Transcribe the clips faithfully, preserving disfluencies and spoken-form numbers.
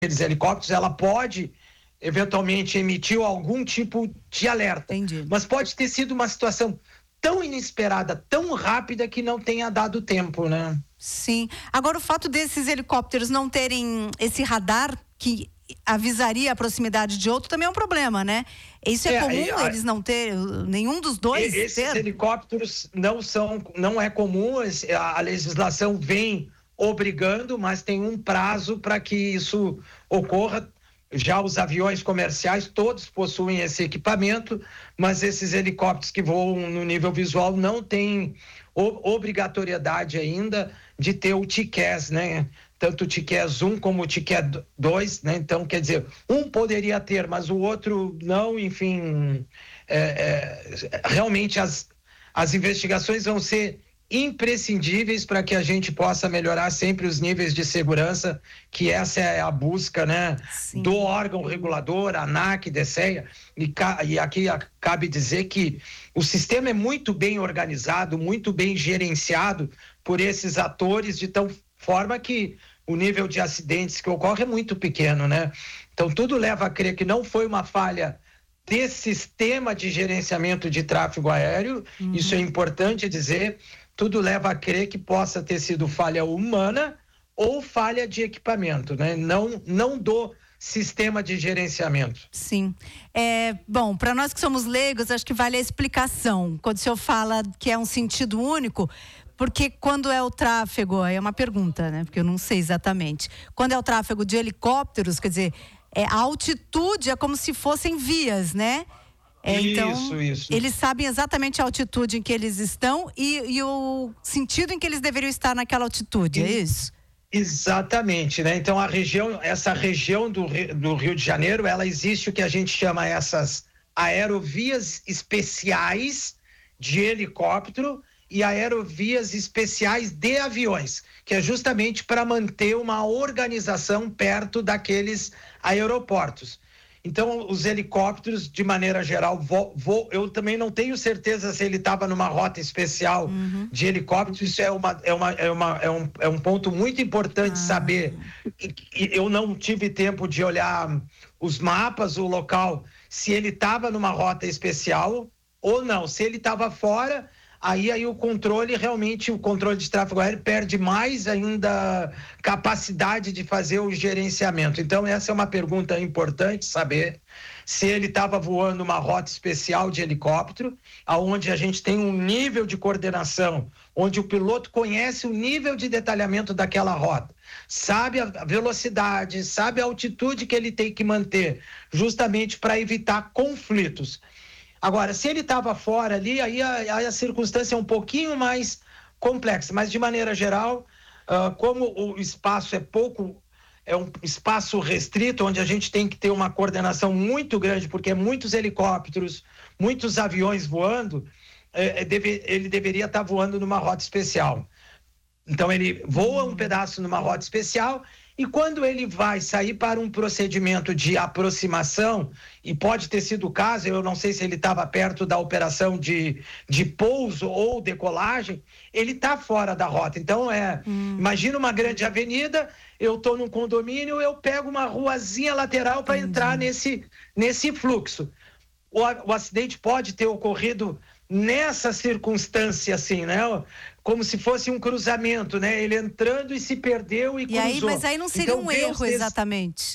aqueles helicópteros, ela pode eventualmente emitir algum tipo de alerta. Entendi. Mas pode ter sido uma situação tão inesperada, tão rápida, que não tenha dado tempo, né? Sim. Agora, o fato desses helicópteros não terem esse radar que avisaria a proximidade de outro também é um problema, né? Isso é, é comum a, eles não terem, nenhum dos dois esses ter? Helicópteros não são, não é comum, a legislação vem obrigando, mas tem um prazo para que isso ocorra. Já os aviões comerciais, todos possuem esse equipamento, mas esses helicópteros que voam no nível visual não têm obrigatoriedade ainda de ter o T C A S, né? Tanto o T C A S um como o T C A S dois, né? Então, quer dizer, um poderia ter, mas o outro não, enfim, é, é, realmente as, as investigações vão ser imprescindíveis para que a gente possa melhorar sempre os níveis de segurança, que essa é a busca, né, Sim. do órgão regulador, ANAC, DECEA, e, e aqui cabe dizer que o sistema é muito bem organizado, muito bem gerenciado por esses atores, de tal forma que o nível de acidentes que ocorre é muito pequeno, né? Então tudo leva a crer que não foi uma falha desse sistema de gerenciamento de tráfego aéreo, uhum. Isso é importante dizer. Tudo leva a crer que possa ter sido falha humana ou falha de equipamento, né? Não, não do sistema de gerenciamento. Sim. É, bom, para nós que somos leigos, acho que vale a explicação. Quando o senhor fala que é um sentido único, porque quando é o tráfego, é uma pergunta, né? Porque eu não sei exatamente. Quando é o tráfego de helicópteros, quer dizer, é, a altitude é como se fossem vias, né? É, então, isso, isso. Eles sabem exatamente a altitude em que eles estão e, e o sentido em que eles deveriam estar naquela altitude, e, é isso? Exatamente, né? Então a região, essa região do, do Rio de Janeiro, ela existe o que a gente chama essas aerovias especiais de helicóptero e aerovias especiais de aviões, que é justamente para manter uma organização perto daqueles aeroportos. Então, os helicópteros, de maneira geral, vou, vou, eu também não tenho certeza se ele estava numa rota especial uhum. de helicópteros. Isso é, uma, é, uma, é, uma, é, um, é um ponto muito importante ah. saber. E, e eu não tive tempo de olhar os mapas, o local, se ele estava numa rota especial ou não. Se ele estava fora, aí, aí o controle, realmente, o controle de tráfego aéreo perde mais ainda capacidade de fazer o gerenciamento. Então, essa é uma pergunta importante, saber se ele estava voando uma rota especial de helicóptero, aonde a gente tem um nível de coordenação, onde o piloto conhece o nível de detalhamento daquela rota, sabe a velocidade, sabe a altitude que ele tem que manter, justamente para evitar conflitos. Agora, se ele estava fora ali, aí a, aí a circunstância é um pouquinho mais complexa, mas de maneira geral, uh, como o espaço é pouco, é um espaço restrito, onde a gente tem que ter uma coordenação muito grande, porque é muitos helicópteros, muitos aviões voando, é, é, deve, ele deveria estar voando numa rota especial. Então ele voa um pedaço numa rota especial e quando ele vai sair para um procedimento de aproximação, e pode ter sido o caso, eu não sei se ele estava perto da operação de, de pouso ou decolagem, ele está fora da rota. Então é, hum. imagina uma grande avenida, eu estou num condomínio, eu pego uma ruazinha lateral para entrar nesse, nesse fluxo. O, o acidente pode ter ocorrido nessa circunstância, assim, né? Como se fosse um cruzamento, né? Ele entrando e se perdeu e, e cruzou. Aí, mas aí não seria então, um erro, desse... exatamente?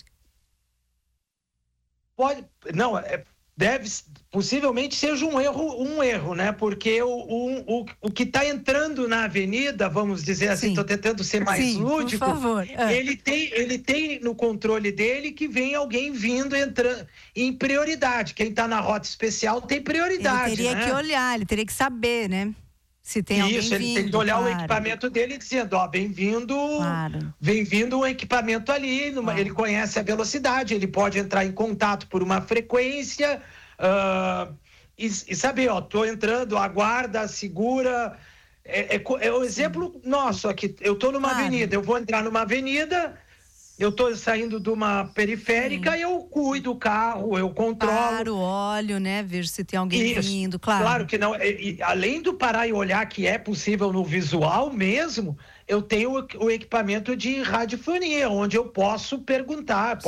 Pode, não, é, deve, possivelmente seja um erro, um erro, né? Porque o, o, o, o que está entrando na avenida, vamos dizer assim, estou tentando ser mais Sim, lúdico, por favor. É. ele tem, ele tem no controle dele que vem alguém vindo entrando em prioridade. Quem está na rota especial tem prioridade. Ele teria né? que olhar, ele teria que saber, né? Se tem alguém Isso, ele vindo, tem que olhar claro. o equipamento dele dizendo, ó, bem-vindo, claro. bem-vindo um equipamento ali, numa, claro. Ele conhece a velocidade, ele pode entrar em contato por uma frequência uh, e, e saber, ó, tô entrando, aguarda, segura, é, é, é o exemplo Sim. nosso aqui, eu tô numa claro. avenida, eu vou entrar numa avenida, Eu estou saindo de uma periférica, Sim. eu cuido do carro, eu controlo. Para o óleo, né? Ver se tem alguém Isso. vindo, claro. Claro que não. E, e, além do parar e olhar que é possível no visual mesmo, eu tenho o, o equipamento de radiofonia, onde eu posso perguntar.